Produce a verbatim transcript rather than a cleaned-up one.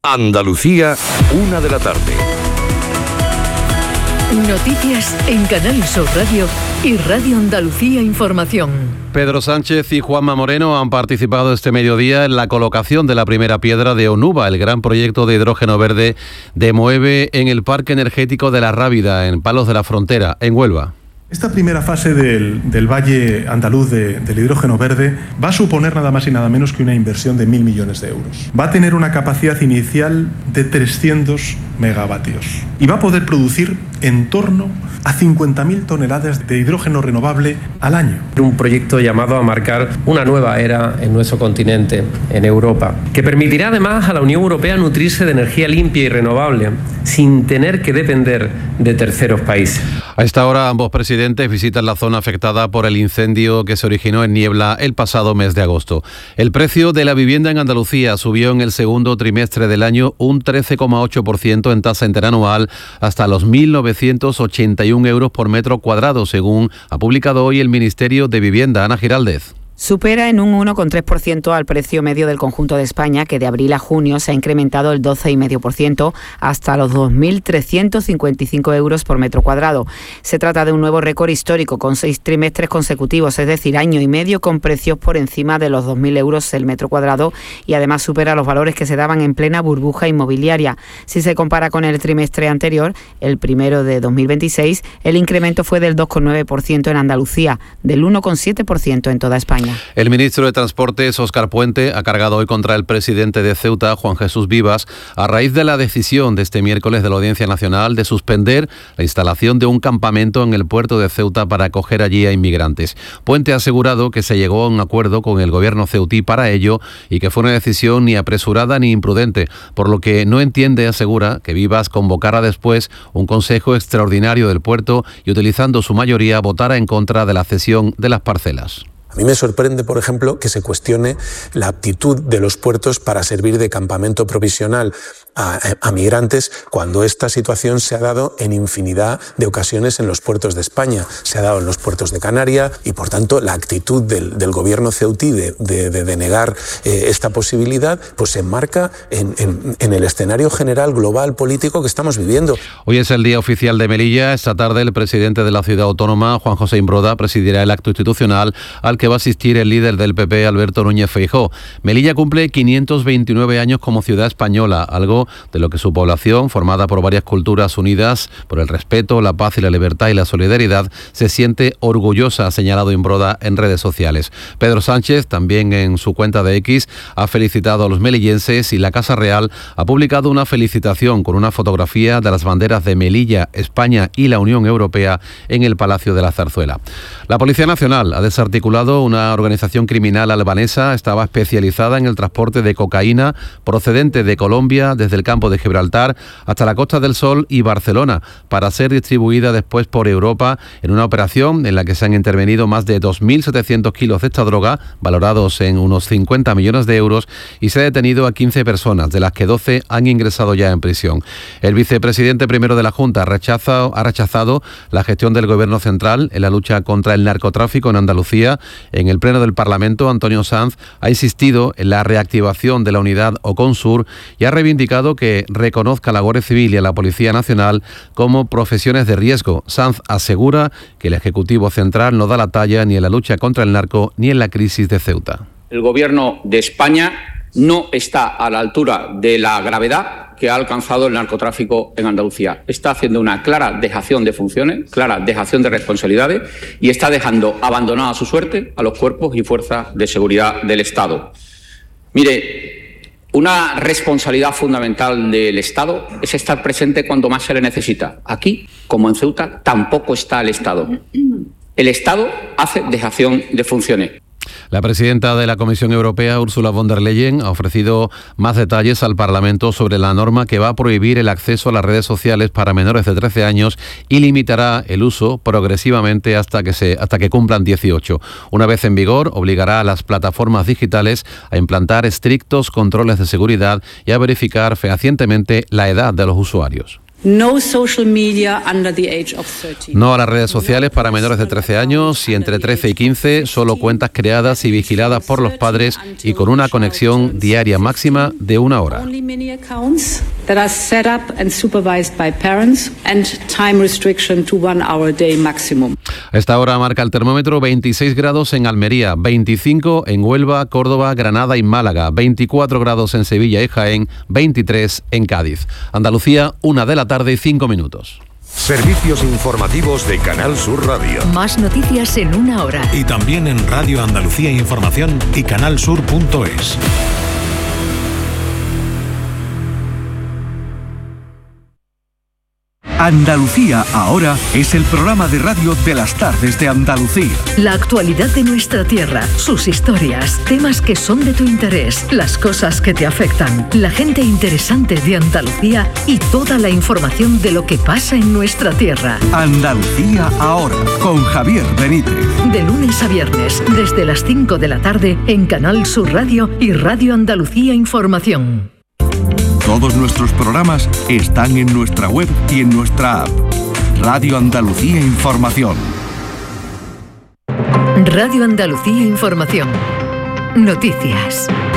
Andalucía, una de la tarde. Noticias en Canal Sur Radio y Radio Andalucía Información. Pedro Sánchez y Juanma Moreno han participado este mediodía en la colocación de la primera piedra de Onuba, el gran proyecto de hidrógeno verde de Moeve en el Parque Energético de La Rábida, en Palos de la Frontera, en Huelva. Esta primera fase del, del Valle Andaluz de, del hidrógeno verde va a suponer nada más y nada menos que una inversión de mil millones de euros. Va a tener una capacidad inicial de trescientos megavatios y va a poder producir en torno a cincuenta mil toneladas de hidrógeno renovable al año. Un proyecto llamado a marcar una nueva era en nuestro continente, en Europa, que permitirá además a la Unión Europea nutrirse de energía limpia y renovable sin tener que depender de terceros países. A esta hora ambos presidentes visitan la zona afectada por el incendio que se originó en Niebla el pasado mes de agosto. El precio de la vivienda en Andalucía subió en el segundo trimestre del año un trece coma ocho por ciento en tasa interanual hasta los mil novecientos ochenta y un euros por metro cuadrado, según ha publicado hoy el Ministerio de Vivienda. Ana Giraldez. Supera en un uno coma tres por ciento al precio medio del conjunto de España, que de abril a junio se ha incrementado el doce coma cinco por ciento hasta los dos mil trescientos cincuenta y cinco euros por metro cuadrado. Se trata de un nuevo récord histórico con seis trimestres consecutivos, es decir, año y medio con precios por encima de los dos mil euros el metro cuadrado, y además supera los valores que se daban en plena burbuja inmobiliaria. Si se compara con el trimestre anterior, el primero de dos mil veintiséis, el incremento fue del dos coma nueve por ciento en Andalucía, del uno coma siete por ciento en toda España. El ministro de Transportes, Óscar Puente, ha cargado hoy contra el presidente de Ceuta, Juan Jesús Vivas, a raíz de la decisión de este miércoles de la Audiencia Nacional de suspender la instalación de un campamento en el puerto de Ceuta para acoger allí a inmigrantes. Puente ha asegurado que se llegó a un acuerdo con el gobierno ceutí para ello y que fue una decisión ni apresurada ni imprudente, por lo que no entiende, asegura, que Vivas convocara después un consejo extraordinario del puerto y, utilizando su mayoría, votara en contra de la cesión de las parcelas. A mí me sorprende, por ejemplo, que se cuestione la aptitud de los puertos para servir de campamento provisional a, a migrantes cuando esta situación se ha dado en infinidad de ocasiones en los puertos de España. Se ha dado en los puertos de Canarias y, por tanto, la actitud del, del gobierno ceutí de, de, de denegar eh, esta posibilidad pues se enmarca en, en, en el escenario general global político que estamos viviendo. Hoy es el día oficial de Melilla. Esta tarde el presidente de la ciudad autónoma, Juan José Imbroda, presidirá el acto institucional al que va a asistir el líder del P P, Alberto Núñez Feijóo. Melilla cumple quinientos veintinueve años como ciudad española, algo de lo que su población, formada por varias culturas unidas por el respeto, la paz y la libertad y la solidaridad, se siente orgullosa, ha señalado Imbroda en redes sociales. Pedro Sánchez, también en su cuenta de X, ha felicitado a los melillenses y la Casa Real ha publicado una felicitación con una fotografía de las banderas de Melilla, España y la Unión Europea en el Palacio de la Zarzuela. La Policía Nacional ha desarticulado una organización criminal albanesa. Estaba especializada en el transporte de cocaína procedente de Colombia desde el campo de Gibraltar hasta la Costa del Sol y Barcelona para ser distribuida después por Europa en una operación en la que se han intervenido más de dos mil setecientos kilos de esta droga, valorados en unos cincuenta millones de euros, y se ha detenido a quince personas, de las que doce han ingresado ya en prisión. El vicepresidente primero de la Junta rechaza, ha rechazado la gestión del Gobierno central en la lucha contra el narcotráfico en Andalucía. En el Pleno del Parlamento, Antonio Sanz ha insistido en la reactivación de la unidad Oconsur y ha reivindicado que reconozca a la Guardia Civil y a la Policía Nacional como profesiones de riesgo. Sanz asegura que el Ejecutivo Central no da la talla ni en la lucha contra el narco ni en la crisis de Ceuta. El Gobierno de España no está a la altura de la gravedad que ha alcanzado el narcotráfico en Andalucía. Está haciendo una clara dejación de funciones, clara dejación de responsabilidades y está dejando abandonada a su suerte a los cuerpos y fuerzas de seguridad del Estado. Mire, una responsabilidad fundamental del Estado es estar presente cuando más se le necesita. Aquí, como en Ceuta, tampoco está el Estado. El Estado hace dejación de funciones. La presidenta de la Comisión Europea, Ursula von der Leyen, ha ofrecido más detalles al Parlamento sobre la norma que va a prohibir el acceso a las redes sociales para menores de trece años y limitará el uso progresivamente hasta que, se, hasta que cumplan dieciocho. Una vez en vigor, obligará a las plataformas digitales a implantar estrictos controles de seguridad y a verificar fehacientemente la edad de los usuarios. No social media under the age of thirty. No a las redes sociales para menores de trece años y entre trece y quince, solo cuentas creadas y vigiladas por los padres y con una conexión diaria máxima de una hora. Only mini accounts that are set up and supervised by parents and time restriction to one hour a day maximum. A esta hora marca el termómetro veintiséis grados en Almería, veinticinco en Huelva, Córdoba, Granada y Málaga, veinticuatro grados en Sevilla y Jaén, veintitrés en Cádiz. Andalucía, una de la tarde y cinco minutos. Servicios informativos de Canal Sur Radio. Más noticias en una hora. Y también en Radio Andalucía Información y canalsur punto es. Andalucía ahora es el programa de radio de las tardes de Andalucía. La actualidad de nuestra tierra, sus historias, temas que son de tu interés, las cosas que te afectan, la gente interesante de Andalucía y toda la información de lo que pasa en nuestra tierra. Andalucía ahora, con Javier Benítez. De lunes a viernes, desde las cinco de la tarde, en Canal Sur Radio y Radio Andalucía Información. Todos nuestros programas están en nuestra web y en nuestra app. Radio Andalucía Información. Radio Andalucía Información. Noticias.